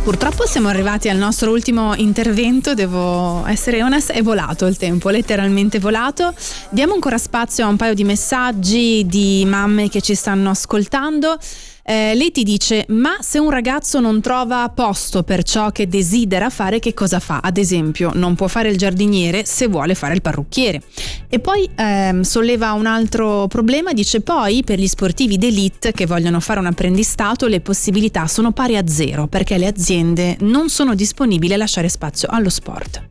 Purtroppo siamo arrivati al nostro ultimo intervento, devo essere onesta, è volato il tempo, letteralmente volato. Diamo ancora spazio a un paio di messaggi di mamme che ci stanno ascoltando. Lei ti dice: ma se un ragazzo non trova posto per ciò che desidera fare, che cosa fa? Ad esempio, non può fare il giardiniere se vuole fare il parrucchiere. E poi solleva un altro problema, dice: poi per gli sportivi d'élite che vogliono fare un apprendistato le possibilità sono pari a zero, perché le aziende non sono disponibili a lasciare spazio allo sport.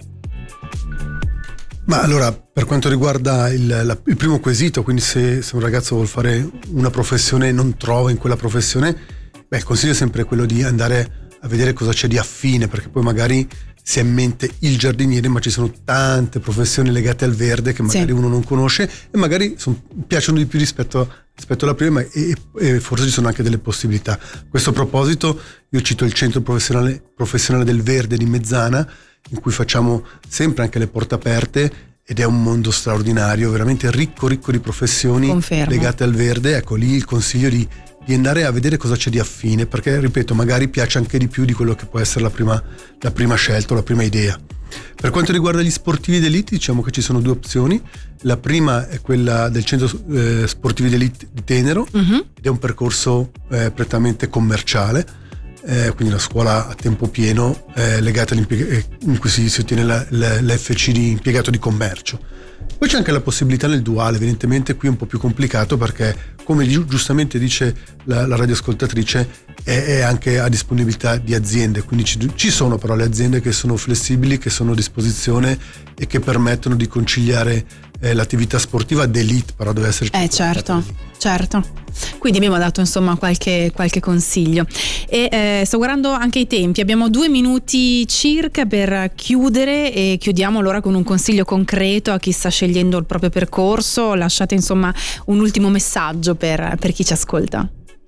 Ma allora, per quanto riguarda il primo quesito, quindi se un ragazzo vuole fare una professione e non trova in quella professione, il consiglio è sempre quello di andare a vedere cosa c'è di affine, perché poi magari si ha in mente il giardiniere, ma ci sono tante professioni legate al verde che magari uno non conosce e magari piacciono di più rispetto alla prima, e forse ci sono anche delle possibilità. A questo proposito io cito il centro professionale del verde di Mezzana, in cui facciamo sempre anche le porte aperte, ed è un mondo straordinario, veramente ricco di professioni. Confermo. Legate al verde. Ecco, lì il consiglio di andare a vedere cosa c'è di affine, perché ripeto, magari piace anche di più di quello che può essere la prima scelta o la prima idea. Per quanto riguarda gli sportivi d'élite, diciamo che ci sono due opzioni. La prima è quella del centro sportivi d'élite di Tenero, ed è un percorso prettamente commerciale, quindi una scuola a tempo pieno legata in cui si ottiene l'FC di impiegato di commercio. Poi c'è anche la possibilità nel duale, evidentemente qui è un po' più complicato perché, come giustamente dice la radioascoltatrice, è anche a disponibilità di aziende, quindi ci sono però le aziende che sono flessibili, che sono a disposizione e che permettono di conciliare l'attività sportiva d'élite, però deve essere certo. Quindi abbiamo dato insomma qualche consiglio, e sto guardando anche i tempi, abbiamo 2 minuti circa per chiudere, e chiudiamo allora con un consiglio concreto a chi sta scegliendo il proprio percorso. Lasciate insomma un ultimo messaggio per chi ci ascolta.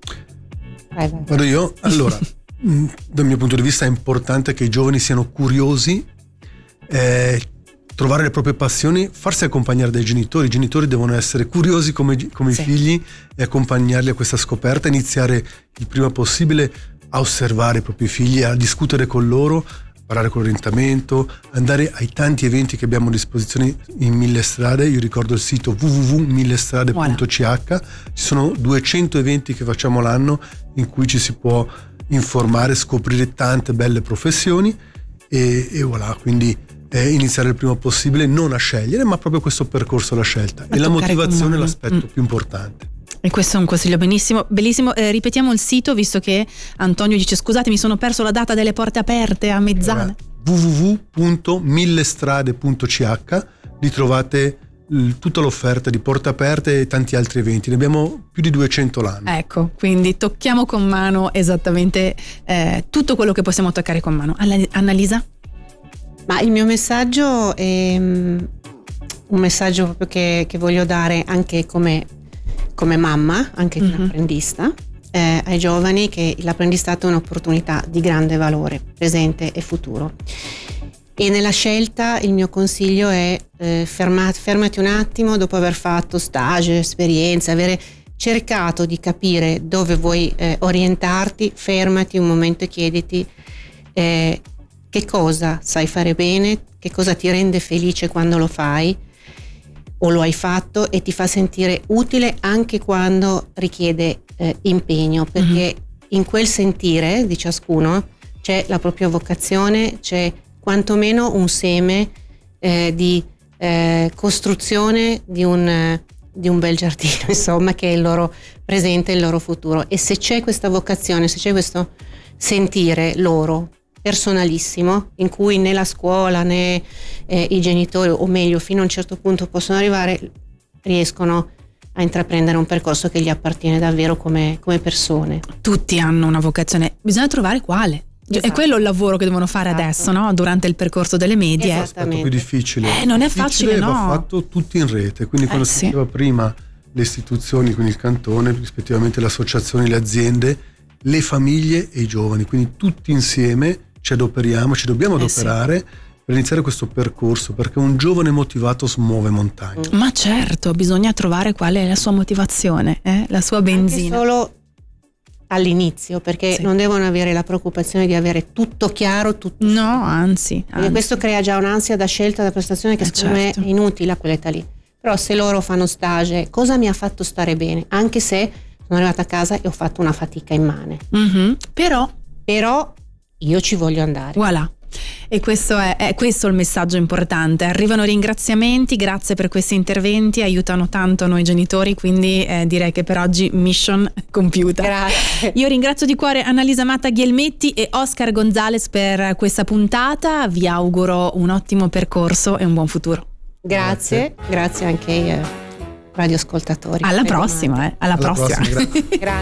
Vado io? Allora, dal mio punto di vista è importante che i giovani siano curiosi, trovare le proprie passioni, farsi accompagnare dai genitori. I genitori devono essere curiosi come i figli e accompagnarli a questa scoperta, iniziare il prima possibile a osservare i propri figli, a discutere con loro, parlare con l'orientamento, andare ai tanti eventi che abbiamo a disposizione in Mille Strade. Io ricordo il sito www.millestrade.ch. Ci sono 200 eventi che facciamo l'anno in cui ci si può informare, scoprire tante belle professioni e voilà, quindi iniziare il prima possibile, non a scegliere, ma proprio questo percorso alla scelta, e la motivazione è l'aspetto più importante. E questo è un consiglio bellissimo. Ripetiamo il sito, visto che Antonio dice: scusate, mi sono perso la data delle porte aperte a Mezzana. www.millestrade.ch. Lì trovate tutta l'offerta di porte aperte e tanti altri eventi, ne abbiamo più di 200 l'anno. Ecco, quindi tocchiamo con mano esattamente tutto quello che possiamo toccare con mano. Annalisa? Ma il mio messaggio è un messaggio proprio che voglio dare anche come mamma, anche come apprendista, ai giovani, che l'apprendistato è un'opportunità di grande valore, presente e futuro. E nella scelta il mio consiglio è fermati un attimo, dopo aver fatto stage, esperienze, avere cercato di capire dove vuoi orientarti, fermati un momento e chiediti che cosa sai fare bene, che cosa ti rende felice quando lo fai o lo hai fatto e ti fa sentire utile anche quando richiede impegno, perché in quel sentire di ciascuno c'è la propria vocazione, c'è quantomeno un seme di costruzione di un bel giardino, insomma, che è il loro presente e il loro futuro. E se c'è questa vocazione, se c'è questo sentire loro personalissimo, in cui né la scuola né i genitori, o meglio fino a un certo punto possono arrivare, riescono a intraprendere un percorso che gli appartiene davvero come persone. Tutti hanno una vocazione, bisogna trovare quale. Esatto. È quello il lavoro che devono fare adesso, no? Durante il percorso delle medie. È l'aspetto più difficile. Non è facile, no? Va fatto tutti in rete, quindi quando si diceva prima le istituzioni, quindi il cantone, rispettivamente le associazioni, le aziende, le famiglie e i giovani, quindi tutti insieme ci dobbiamo adoperare per iniziare questo percorso, perché un giovane motivato smuove montagne. Ma certo, bisogna trovare qual è la sua motivazione, la sua benzina. all'inizio, perché non devono avere la preoccupazione di avere tutto chiaro, tutto no, anzi. Perché questo crea già un'ansia da scelta, da prestazione che secondo me è inutile a quell'età lì. Però se loro fanno stage, cosa mi ha fatto stare bene? Anche se sono arrivata a casa e ho fatto una fatica immane. Però io ci voglio andare. Voilà. E questo è questo il messaggio importante. Arrivano ringraziamenti, grazie per questi interventi, aiutano tanto noi genitori, quindi direi che per oggi mission compiuta. Grazie. Io ringrazio di cuore Annalisa Matta Ghielmetti e Oscar Gonzalez per questa puntata, vi auguro un ottimo percorso e un buon futuro. Grazie anche ai radioascoltatori. Alla prossima. Grazie.